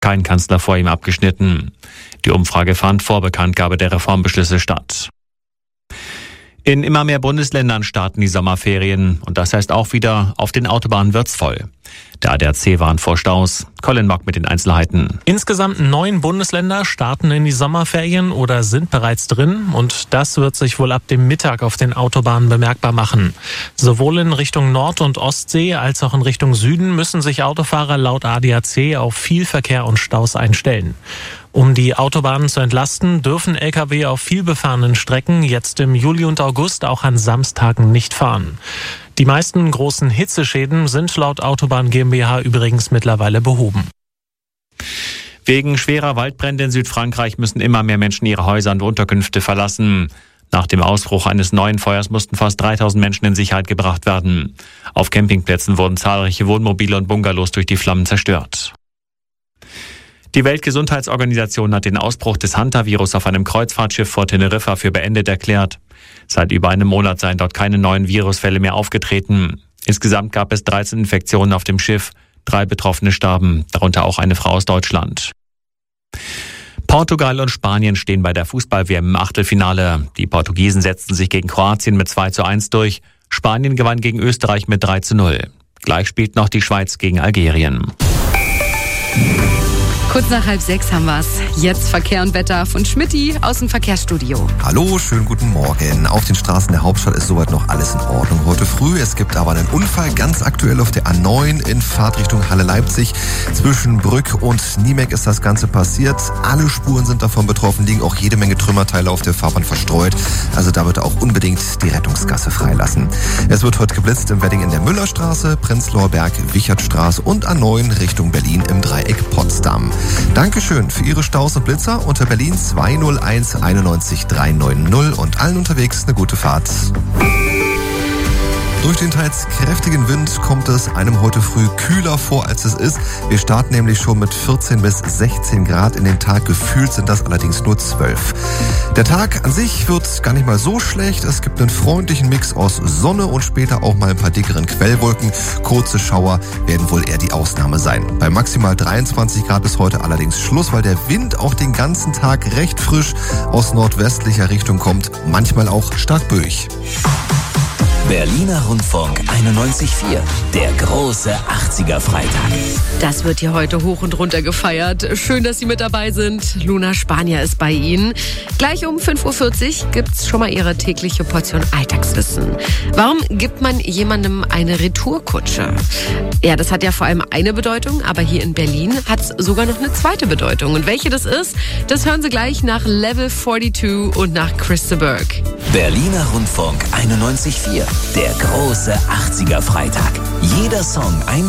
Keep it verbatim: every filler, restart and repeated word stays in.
kein Kanzler vor ihm abgeschnitten. Die Umfrage fand vor Bekanntgabe der Reformbeschlüsse statt. In immer mehr Bundesländern starten die Sommerferien und das heißt auch wieder, auf den Autobahnen wird's voll. Der A D A C warnt vor Staus. Colin Mock mit den Einzelheiten. Insgesamt neun Bundesländer starten in die Sommerferien oder sind bereits drin und das wird sich wohl ab dem Mittag auf den Autobahnen bemerkbar machen. Sowohl in Richtung Nord- und Ostsee als auch in Richtung Süden müssen sich Autofahrer laut A D A C auf viel Verkehr und Staus einstellen. Um die Autobahnen zu entlasten, dürfen L K W auf vielbefahrenen Strecken jetzt im Juli und August auch an Samstagen nicht fahren. Die meisten großen Hitzeschäden sind laut Autobahn GmbH übrigens mittlerweile behoben. Wegen schwerer Waldbrände in Südfrankreich müssen immer mehr Menschen ihre Häuser und Unterkünfte verlassen. Nach dem Ausbruch eines neuen Feuers mussten fast dreitausend Menschen in Sicherheit gebracht werden. Auf Campingplätzen wurden zahlreiche Wohnmobile und Bungalows durch die Flammen zerstört. Die Weltgesundheitsorganisation hat den Ausbruch des Hantavirus auf einem Kreuzfahrtschiff vor Teneriffa für beendet erklärt. Seit über einem Monat seien dort keine neuen Virusfälle mehr aufgetreten. Insgesamt gab es dreizehn Infektionen auf dem Schiff. Drei Betroffene starben, darunter auch eine Frau aus Deutschland. Portugal und Spanien stehen bei der Fußball-W M im Achtelfinale. Die Portugiesen setzten sich gegen Kroatien mit zwei zu eins durch. Spanien gewann gegen Österreich mit drei zu null. Gleich spielt noch die Schweiz gegen Algerien. Kurz nach halb sechs haben wir's. Jetzt Verkehr und Wetter von Schmitty aus dem Verkehrsstudio. Hallo, schönen guten Morgen. Auf den Straßen der Hauptstadt ist soweit noch alles in Ordnung heute früh. Es gibt aber einen Unfall ganz aktuell auf der A neun in Fahrtrichtung Halle-Leipzig. Zwischen Brück und Niemek ist das Ganze passiert. Alle Spuren sind davon betroffen, liegen auch jede Menge Trümmerteile auf der Fahrbahn verstreut. Also da wird auch unbedingt die Rettungsgasse freilassen. Es wird heute geblitzt im Wedding in der Müllerstraße, Prenzlauer Berg, Wichertstraße und A neun Richtung Berlin im Dreieck Potsdam. Dankeschön für Ihre Staus und Blitzer unter Berlin zwei null eins einundneunzig drei neun null und allen unterwegs eine gute Fahrt. Durch den teils kräftigen Wind kommt es einem heute früh kühler vor, als es ist. Wir starten nämlich schon mit vierzehn bis sechzehn Grad in den Tag. Gefühlt sind das allerdings nur zwölf. Der Tag an sich wird gar nicht mal so schlecht. Es gibt einen freundlichen Mix aus Sonne und später auch mal ein paar dickeren Quellwolken. Kurze Schauer werden wohl eher die Ausnahme sein. Bei maximal dreiundzwanzig Grad ist heute allerdings Schluss, weil der Wind auch den ganzen Tag recht frisch aus nordwestlicher Richtung kommt. Manchmal auch stark böig. Berliner Rundfunk einundneunzig Komma vier, der große achtziger-Freitag. Das wird hier heute hoch und runter gefeiert. Schön, dass Sie mit dabei sind. Luna Spanier ist bei Ihnen. Gleich um fünf Uhr vierzig gibt's schon mal Ihre tägliche Portion Alltagswissen. Warum gibt man jemandem eine Retourkutsche? Ja, das hat ja vor allem eine Bedeutung, aber hier in Berlin hat's sogar noch eine zweite Bedeutung. Und welche das ist, das hören Sie gleich nach Level zweiundvierzig und nach Chris de Burgh. Berliner Rundfunk einundneunzig Komma vier, der große achtziger-Freitag. Jeder Song ein